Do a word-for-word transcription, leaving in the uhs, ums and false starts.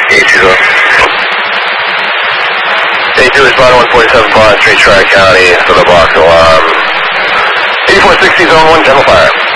A two zero. A two is spot one forty-seven Pond Street, Tri-County, for the box alarm. eighty-four sixty, zone one, general fire.